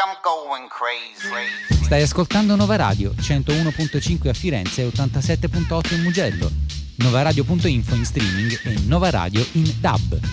I'm going crazy. Stai ascoltando Nova Radio, 101.5 a Firenze e 87.8 in Mugello. Novaradio.info in streaming e Nova Radio in DAB.